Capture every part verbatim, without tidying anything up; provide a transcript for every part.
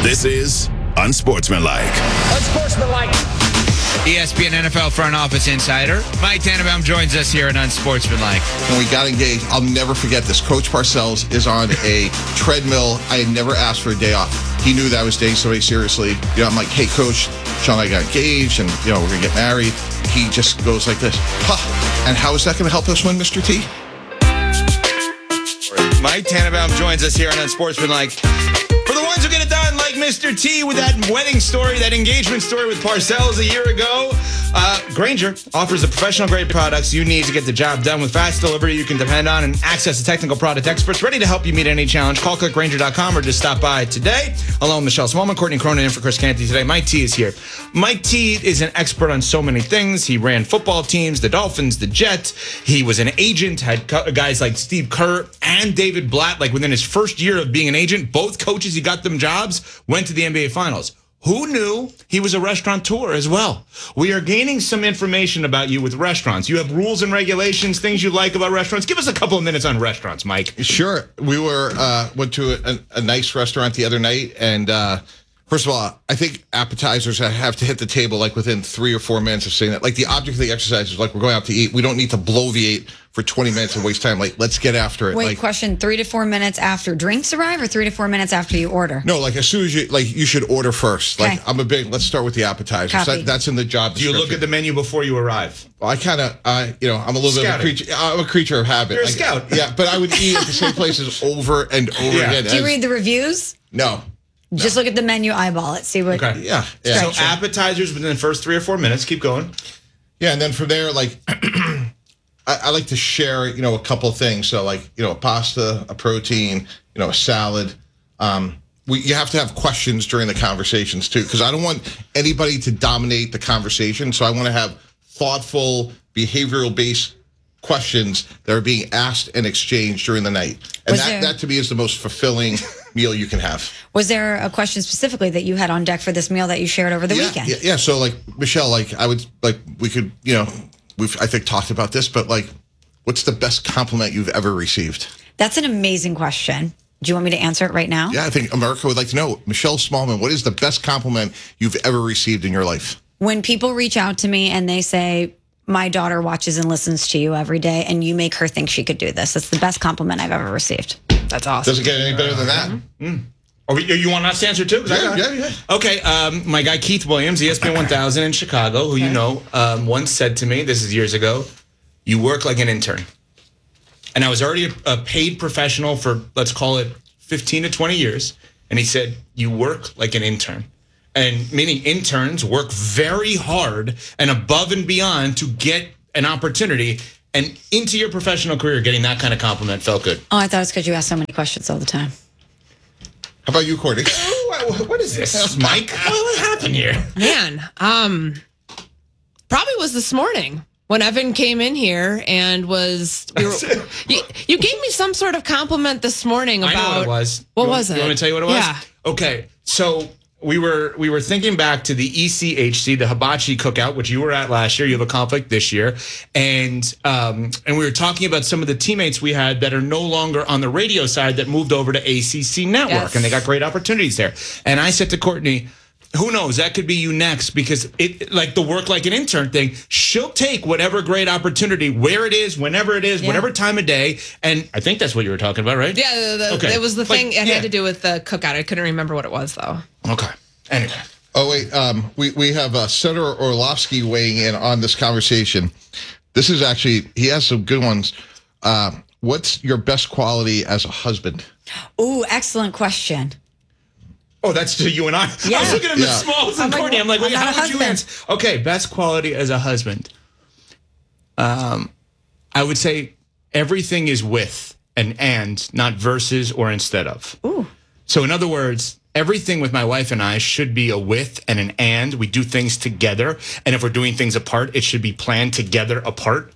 This is Unsportsmanlike. Unsportsmanlike. E S P N N F L front office insider Mike Tannenbaum joins us here at Unsportsmanlike. When we got engaged, I'll never forget this. Coach Parcells is on a treadmill. I had never asked for a day off. He knew that I was dating somebody seriously. You know, I'm like, hey, Coach, Sean and I got engaged, and you know we're gonna get married. He just goes like this, huh? And how is that gonna help us win, Mister T? Mike Tannenbaum joins us here on Unsportsmanlike. For the ones who get it done, like Mister T with that wedding story, that engagement story with Parcells a year ago, uh, Grainger offers the professional-grade products you need to get the job done with fast delivery you can depend on and access to technical product experts ready to help you meet any challenge. Call click grainger dot com or just stop by today. Along with Michelle Smallman, Courtney Cronin in for Chris Canty today. Mike T is here. Mike T is an expert on so many things. He ran football teams, the Dolphins, the Jets. He was an agent, had guys like Steve Kerr and David Blatt. Like within his first year of being an agent, both coaches, he got them jobs, went to the N B A Finals. Who knew he was a restaurateur as well? We are gaining some information about you with restaurants. You have rules and regulations, things you like about restaurants. Give us a couple of minutes on restaurants, Mike. Sure. We were uh, went to a, a nice restaurant the other night, and uh, first of all, I think appetizers have to hit the table like within three or four minutes of saying that. Like the object of the exercise is like we're going out to eat. We don't need to bloviate for twenty minutes and waste time. Like, let's get after it. Wait, like, question, three to four minutes after drinks arrive or three to four minutes after you order? No, like as soon as you, like you should order first. Like Okay. I'm a big, let's start with the appetizers. That, that's in the job Do you description. look at the menu before you arrive? Well, I kind of, uh, you know, I'm a little Scouting. bit of a creature. I'm a creature of habit. You're a Like, scout. Yeah, but I would eat at the same places over and over Yeah. again. Do you As- read the reviews? No. Just look at the menu, eyeball it, see what. Okay. Yeah. Yeah. So appetizers within the first three or four minutes. Keep going. Yeah, and then from there, like, I, I like to share, you know, a couple of things. So, like, you know, a pasta, a protein, you know, a salad. Um, we you have to have questions during the conversations too, because I don't want anybody to dominate the conversation. So I want to have thoughtful, behavioral-based questions that are being asked and exchanged during the night, and Was that there- that to me is the most fulfilling meal you can have. Was there a question specifically that you had on deck for this meal that you shared over the yeah, weekend? Yeah, yeah. So like Michelle, like I would like we could, you know, we've I think talked about this, but like, what's the best compliment you've ever received? That's an amazing question. Do you want me to answer it right now? Yeah, I think America would like to know. Michelle Smallman, what is the best compliment you've ever received in your life? When people reach out to me and they say, my daughter watches and listens to you every day and you make her think she could do this. That's the best compliment I've ever received. That's awesome. Does it get any better than that? Mm. Oh, you you want us to answer too? 'Cause I Yeah, got it. yeah, yeah. Okay, um, my guy Keith Williams, E S P N one thousand in Chicago, who you know, um, once said to me, this is years ago, you work like an intern. And I was already a, a paid professional for, let's call it fifteen to twenty years. And he said, you work like an intern. And meaning interns work very hard and above and beyond to get an opportunity. And into your professional career, getting that kind of compliment felt good. Oh, I thought it was because you asked so many questions all the time. How about you, Courtney? What, what is this, Mike? What, what happened here? Man, um, probably was this morning when Evan came in here and was. We were, you, you gave me some sort of compliment this morning about. I know what it was. What You want- was it? You want me to tell you what it was? Yeah. Okay, so we were we were thinking back to the E C H C, the Hibachi Cookout, which you were at last year. You have a conflict this year, and um, and we were talking about some of the teammates we had that are no longer on the radio side that moved over to A C C Network, Yes. and they got great opportunities there. And I said to Courtney, who knows? That could be you next, because it, like the work like an intern thing, she'll take whatever great opportunity, where it is, whenever it is, Yeah. whatever time of day. And I think that's what you were talking about, right? Yeah, the, the, Okay. it was the Like, thing. It yeah. had to do with the cookout. I couldn't remember what it was though. Okay. Anyway. Oh, wait. Um, we, we have uh, Senator Orlovsky weighing in on this conversation. This is actually, he has some good ones. Uh, what's your best quality as a husband? Ooh, excellent question. Oh, that's to you and I. Yeah. I was looking at Miss Yeah. Smalls I'm and like, Courtney. I'm like, I'm wait, not how a would you husband. answer? Okay, best quality as a husband. Um, I would say everything is with an and, not versus or instead of. Ooh. So in other words, everything with my wife and I should be a with and an and. We do things together. And if we're doing things apart, it should be planned together apart.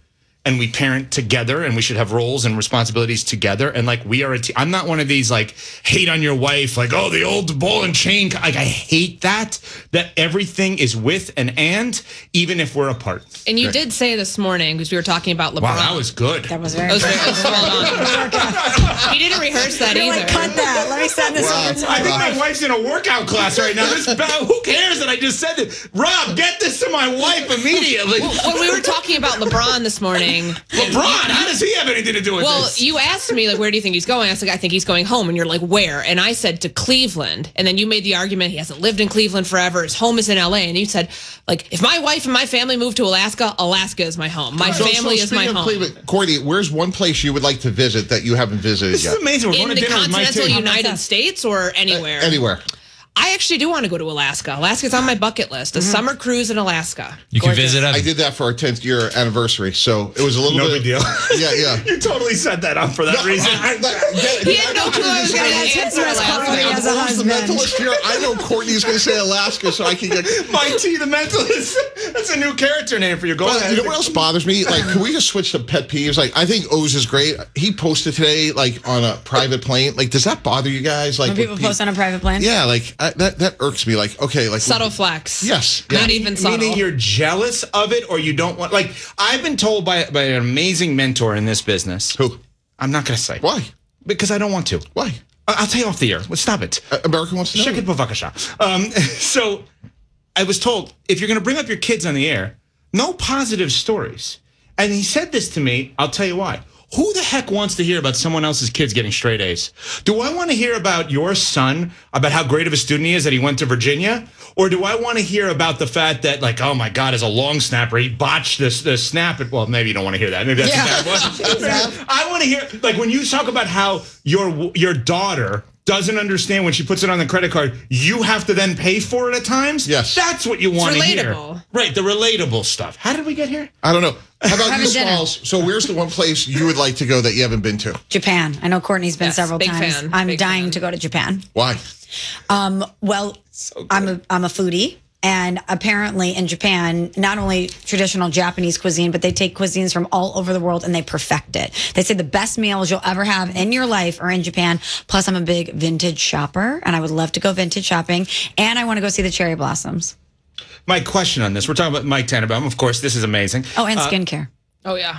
and we parent together, and we should have roles and responsibilities together. And like we are a team. I'm not one of these like hate on your wife, like, oh, the old ball and chain. Like I hate that, that everything is with and and, even if we're apart. And you did say this morning, because we were talking about LeBron. Wow, that was good. That was very That was very well done. He didn't rehearse that You're either. like, cut that. Let me send this Wow. over to I think my my wife's in a workout class right now. This, who cares that I just said it? Rob, get this to my wife immediately. When we were talking about LeBron this morning. LeBron, how does he have anything to do with Well, this? you asked me, like, where do you think he's going? I was like, I think he's going home. And you're like, where? And I said, to Cleveland. And then you made the argument he hasn't lived in Cleveland forever. His home is in L A. And you said, like, if my wife and my family move to Alaska, Alaska is my home. My So- family so is my speaking of home. Cleveland, Courtney, where's one place you would like to visit that you haven't visited This yet? is amazing. We're In going to the dinner with Mike continental T. United States or anywhere? Anywhere. I actually do want to go to Alaska. Alaska's on my bucket list. A summer cruise in Alaska. You can Gorgeous. visit I Evan. did that for our tenth year anniversary, so it was a little No bit. big deal. Yeah, yeah. You totally set that up for that reason. I, I, He had no clue I was going to That's answer his responsibility Alaska. as a I'm the husband. mentalist here. I know Courtney's going to say Alaska, so I can get. Mike T, the mentalist. That's a new character name for you. Go Well, ahead. you know what else bothers me? Like, can we just switch to pet peeves? Like, I think O's is great. He posted today, like, on a private plane. Like, does that bother you guys? Like, When people when post on a private plane? Yeah, like I, that. That irks me. Like, okay, like Subtle flex. Yes. Not Yeah. even subtle. Meaning you're jealous of it, or you don't want. Like I've been told by by an amazing mentor in this business. Who? I'm not going to say Why? because I don't want to. Why? I- I'll tell you off the air. Well, stop it. Uh, America wants to know. Shake it, bavakasha. Um, so I was told if you're going to bring up your kids on the air, no positive stories. And he said this to me. I'll tell you why. Who the heck wants to hear about someone else's kids getting straight A's? Do I want to hear about your son, about how great of a student he is that he went to Virginia? Or do I want to hear about the fact that, like, oh my God, as a long snapper, he botched this, this snap? At, well, maybe you don't want to hear that. Maybe that's Yeah. a bad one. I want to hear, like, when you talk about how your your daughter doesn't understand when she puts it on the credit card, you have to then pay for it at times? Yes. That's what you want to hear. relatable. Right, the relatable stuff. How did we get here? I don't know. How about Having you, dinner. Smalls? So, where's the one place you would like to go that you haven't been to? Japan. I know Courtney's been Yes, several big times. fan, I'm big dying fan. to go to Japan. Why? Um, well, I'm a I'm a foodie, and apparently in Japan, not only traditional Japanese cuisine, but they take cuisines from all over the world and they perfect it. They say the best meals you'll ever have in your life are in Japan. Plus, I'm a big vintage shopper, and I would love to go vintage shopping, and I want to go see the cherry blossoms. My question on this, we're talking about Mike Tannenbaum. Of course, this is amazing. Oh, and Uh, skincare. Oh, yeah.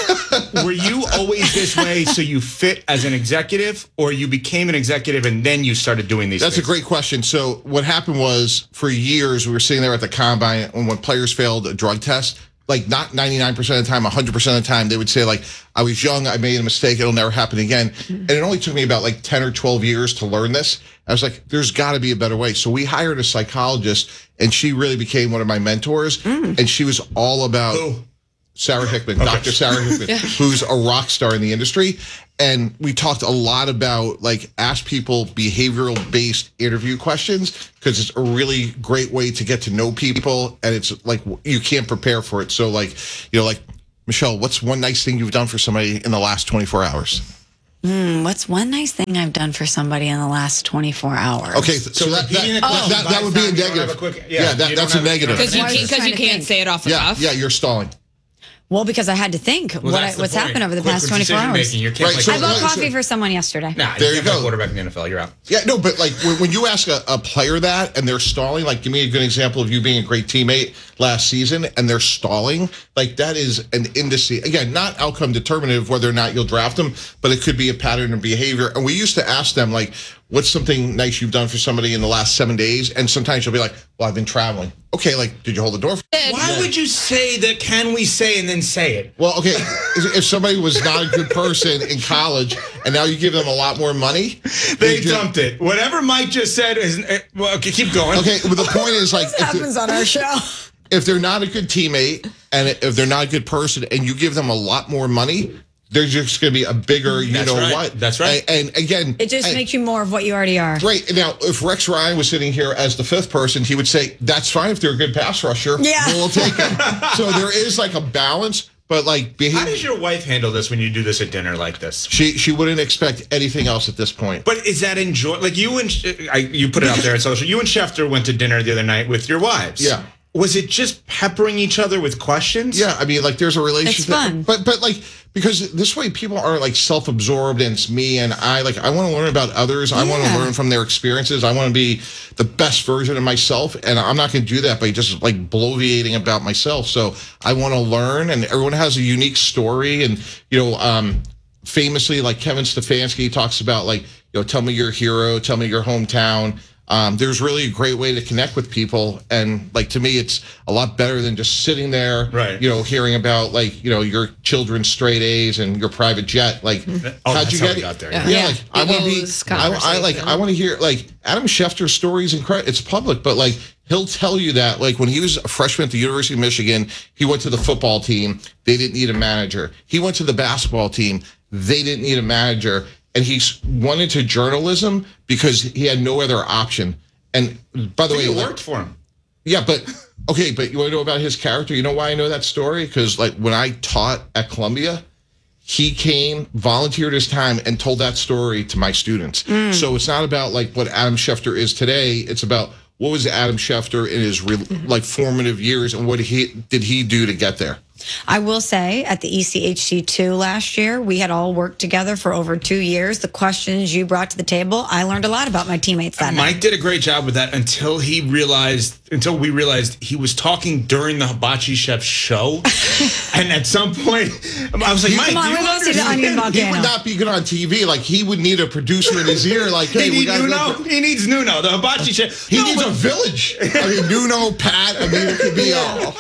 Were you always this way so you fit as an executive, or you became an executive and then you started doing these That's a things? great question. So, what happened was for years, we were sitting there at the combine, and when players failed a drug test, like not ninety-nine percent of the time, one hundred percent of the time, they would say, like, I was young, I made a mistake, it'll never happen again. And it only took me about like ten or twelve years to learn this. I was like, there's got to be a better way. So, we hired a psychologist, and she really became one of my mentors. And she was all about. Who? Sarah Hickman, Doctor Sarah Hickman, who's a rock star in the industry. And we talked a lot about, like, ask people behavioral based interview questions because it's a really great way to get to know people. And it's like, you can't prepare for it. So, like, you know, like, Michelle, what's one nice thing you've done for somebody in the last twenty-four hours? Mm, what's one nice thing I've done for somebody in the last twenty-four hours? Okay, so, so that, that, repeating the that, question that, that would be a five times, you don't negative. have a quick- yeah, yeah, that, you that's don't a have- negative. Because you, Why was can't- I 'cause trying you to can't think? say it off the Yeah, cuff. yeah, you're stalling. Well, because I had to think Well, what I, that's the what's point. happened over the Quick past twenty-four decision hours. making. You can't Right, play so- I bought so- coffee for someone yesterday. Nah, There you you can't play go. quarterback in the N F L. You're out. Yeah, no, but like when, when you ask a, a player that and they're stalling, like give me a good example of you being a great teammate last season and they're stalling, like that is an indice. Again, not outcome determinative whether or not you'll draft them, but it could be a pattern of behavior. And we used to ask them, like, what's something nice you've done for somebody in the last seven days? And sometimes you'll be like, well, I've been traveling. Okay, like, did you hold the door? For- Why would you say that? Can we say and then say it? well, okay, if somebody was not a good person in college and now you give them a lot more money, They you just- dumped it. Whatever Mike just said is. uh, Well, okay, keep going. Okay, but the point is, like, if they're- Happens on our show. if they're not a good teammate and if they're not a good person and you give them a lot more money, they're just going to be a bigger, you That's know right. what? That's right. And, and again, It just and- makes you more of what you already are. right now. If Rex Ryan was sitting here as the fifth person, he would say, "That's fine if they're a good pass rusher. Yeah. we'll take it." So there is like a balance, but like How behavior. does your wife handle this when you do this at dinner like this? She she wouldn't expect anything else at this point. But is that enjoy? Like you and I, you put it out there on social. You and Schefter went to dinner the other night with your wives. Yeah. was it just peppering each other with questions? Yeah, I mean, like there's a relationship. It's fun. But but like because this way people are like self-absorbed and it's me and I like I want to learn about others. I want to Yeah. learn from their experiences. I want to be the best version of myself, and I'm not going to do that by just like bloviating about myself. So I want to learn, and everyone has a unique story. And you know, um, famously, like Kevin Stefanski talks about, like, you know, tell me your hero, tell me your hometown. Um, there's really a great way to connect with people. And like, to me, it's a lot better than just sitting there, Right. you know, hearing about like, you know, your children's straight A's and your private jet. Like, Oh, how'd that's you how get we it? got there. Yeah. Yeah. Like, I want to be, Egos I, I like, conversation. I want to hear like Adam Schefter's story is incredible. It's public, but like, he'll tell you that like when he was a freshman at the University of Michigan, he went to the football team. They didn't need a manager. He went to the basketball team. They didn't need a manager. And he went into journalism because he had no other option. And by the I way, think it like- worked for him. yeah, but okay, but you want to know about his character? You know why I know that story? Because like when I taught at Columbia, he came, volunteered his time, and told that story to my students. So it's not about like what Adam Schefter is today. It's about what was Adam Schefter in his re- like formative years, and what he did he do to get there. I will say at the E C H C two last year, we had all worked together for over two years. The questions you brought to the table, I learned a lot about my teammates that night. Mike did a great job with that until he realized, until we realized he was talking during the Hibachi Chef show. And at some point, I was like, Mike, Come on, do you we won't see the understand? onion He volcano. would not be good on T V. Like he would need a producer in his ear. Like, hey, He we needs got Nuno. He needs Nuno, the Hibachi Chef. He No, needs but- a village. I mean, Nuno, Pat. I mean, it could be all.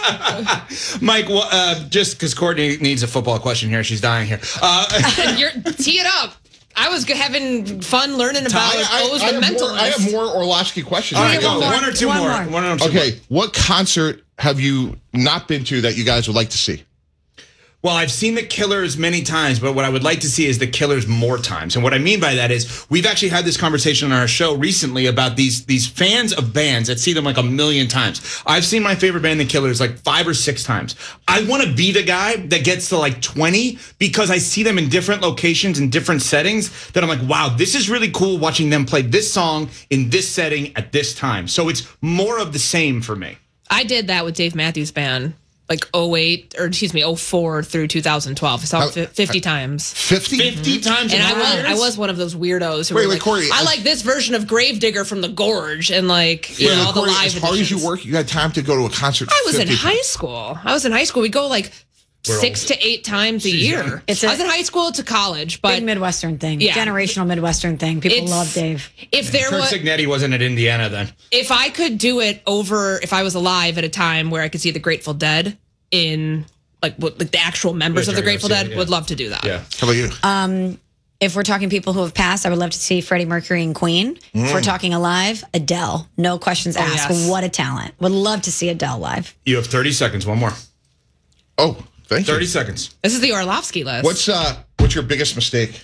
Mike, well, uh, just because Courtney needs a football question here, she's dying here. Uh, You're tee it up. I was g- having fun learning about I, I, O's I, the have more, I have mentalist. more Orlovsky questions. all right, one go. more. One or two One more. more. One or two more. Okay, what concert have you not been to that you guys would like to see? Well, I've seen the Killers many times, but what I would like to see is the Killers more times. And what I mean by that is we've actually had this conversation on our show recently about these these fans of bands that see them like a million times. I've seen my favorite band, the Killers, like five or six times. I want to be the guy that gets to like twenty because I see them in different locations and different settings that I'm like, wow, this is really cool watching them play this song in this setting at this time. So it's more of the same for me. I did that with Dave Matthews Band, like oh eight or excuse me, oh four through two thousand twelve. I saw it fi- fifty times. fifty? fifty times And in I was years? I was one of those weirdos who Wait, were wait, like, Corey, I as- like this version of Gravedigger from the Gorge and like you Yeah, know all the Corey, live as hard as you editions. work, you had time to go to a concert. I was in fifty high school. I was in high school. We go like six to eight times a year. It's I a- was in high school to college, but Big Midwestern thing. Yeah. Generational Midwestern thing. People It's- love Dave. if there Kurt was Signetti wasn't at Indiana then. if I could do it over, if I was alive at a time where I could see the Grateful Dead in like what, like the actual members Yeah, of the Jerry Grateful Garcia, Dead, yeah. would love to do that. Yeah. How about you? Uh, If we're talking people who have passed, I would love to see Freddie Mercury and Queen. If we're talking alive, Adele. No questions asked. yes. What a talent. Would love to see Adele live. You have thirty seconds. One more. Oh, thank thirty you. seconds. This is the Orlovsky list. What's uh what's your biggest mistake?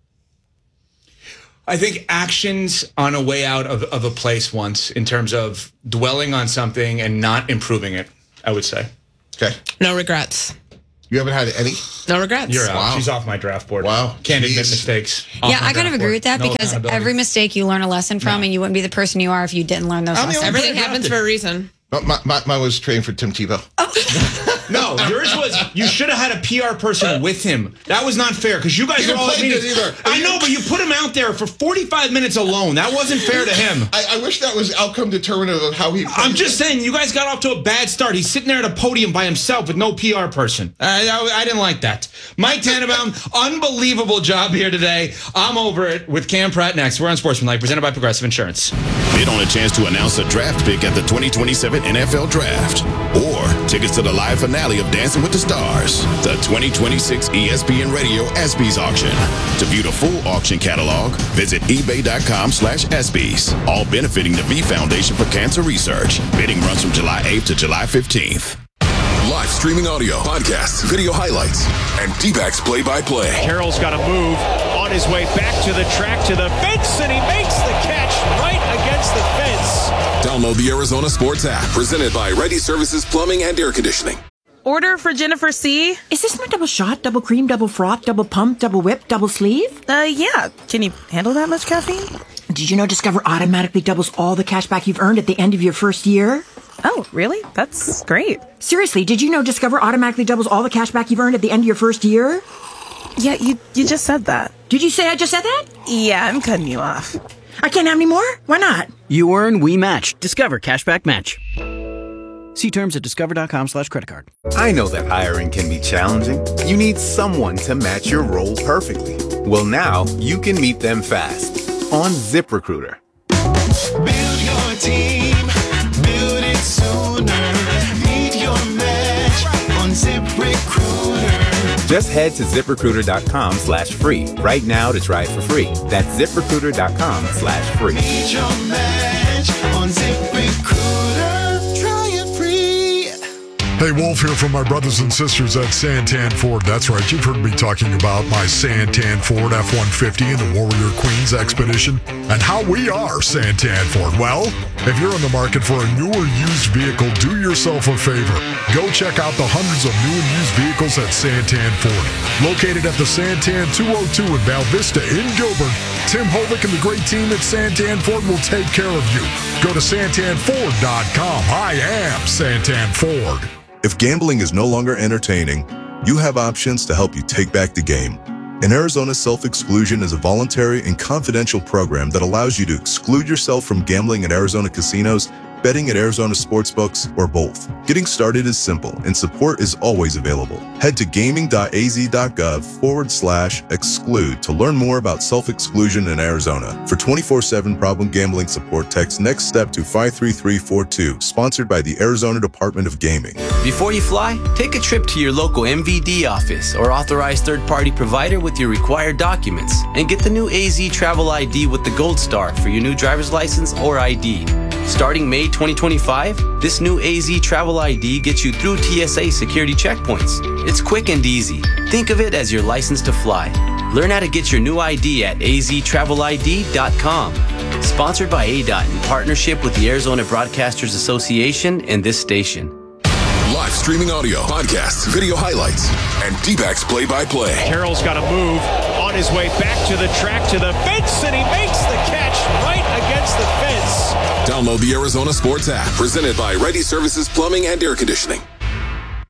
I think actions on a way out of, of a place once in terms of dwelling on something and not improving it, I would say. Okay. no regrets? You haven't had any? No regrets. You're out. Wow. She's off my draft board. Wow. Can't admit Jeez. mistakes. Off yeah, my I kind of draft agree board. with that No because accountability. every mistake you learn a lesson from, No. and you wouldn't be the person you are if you didn't learn those I'm the lessons. only- Everything Drafted. happens for a reason. My, my, mine was training for Tim Tebow. No, yours was you should have had a P R person with him. That was not fair because you guys He were didn't all at play good meetings. either. I know, but you put him out there for forty-five minutes alone. That wasn't fair to him. I, I wish that was outcome determinative of how he. I'm just saying, you guys got off to a bad start. He's sitting there at a podium by himself with no P R person. I, I, I didn't like that. Mike Tannenbaum, unbelievable job here today. I'm over it with Cam Pratt next. We're on Sportsmanlike, presented by Progressive Insurance. Bid on a chance to announce a draft pick at the twenty twenty-seven N F L Draft. Or tickets to the live finale of Dancing with the Stars, the twenty twenty-six E S P N Radio ESPYs auction. To view the full auction catalog, visit ebay.com slash ESPYs. All benefiting the V Foundation for Cancer Research. Bidding runs from July eighth to July fifteenth. Live streaming audio, podcasts, video highlights, and D-backs play-by-play. Carroll's got to move on his way back to the track to the fence, and he makes the catch right against the fence. Download the Arizona Sports app, presented by Ready Services Plumbing and Air Conditioning. Order for Jennifer C. Is this my double shot, double cream, double froth, double pump, double whip, double sleeve? Uh, yeah. Can you handle that much caffeine? Did you know Discover automatically doubles all the cash back you've earned at the end of your first year? Oh, really? That's great. Seriously, did you know Discover automatically doubles all the cash back you've earned at the end of your first year? Yeah, you, you just said that. Did you say I just said that? Yeah, I'm cutting you off. I can't have any more? Why not? You earn, we match. Discover Cashback Match. See terms at discover.com slash credit card. I know that hiring can be challenging. You need someone to match your role perfectly. Well, now you can meet them fast on ZipRecruiter. Build your team, build it sooner. Meet your match on ZipRecruiter. Just head to ZipRecruiter.com slash free right now to try it for free. That's ZipRecruiter.com slash free. Meet your match on ZipRecruiter. Try it free. Hey, Wolf here from my brothers and sisters at Santan Ford. That's right, you've heard me talking about my Santan Ford F one fifty and the Warrior Queens Expedition and how we are Santan Ford. Well, if you're in the market for a new or used vehicle, do yourself a favor. Go check out the hundreds of new and used vehicles at Santan Ford. Located at the Santan two oh two in Val Vista in Gilbert, Tim Hovick and the great team at Santan Ford will take care of you. Go to santan ford dot com. I am Santan Ford. If gambling is no longer entertaining, you have options to help you take back the game. In Arizona, self-exclusion is a voluntary and confidential program that allows you to exclude yourself from gambling at Arizona casinos, betting at Arizona sportsbooks, or both. Getting started is simple, and support is always available. Head to gaming.az.gov forward slash exclude to learn more about self-exclusion in Arizona. For twenty-four seven problem gambling support, text NEXT STEP to five three three four two, sponsored by the Arizona Department of Gaming. Before you fly, take a trip to your local M V D office or authorized third-party provider with your required documents and get the new A Z Travel I D with the Gold Star for your new driver's license or I D. Starting May twenty twenty-five, this new A Z Travel I D gets you through T S A security checkpoints. It's quick and easy. Think of it as your license to fly. Learn how to get your new I D at a z travel I D dot com. Sponsored by A D O T in partnership with the Arizona Broadcasters Association and this station. Live streaming audio, podcasts, video highlights, and D-backs play-by-play. Carroll's got to move on his way back to the track to the fence, and he makes the catch right against the fence. Download the Arizona Sports app, presented by Ready Services Plumbing and Air Conditioning.